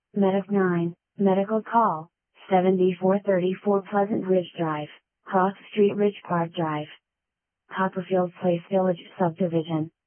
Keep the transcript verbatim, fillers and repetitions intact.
Medic nine, Medical Call, seventy-four thirty-four Pleasant Ridge Drive, Cross Street Ridge Park Drive. Copperfield Place Village Subdivision.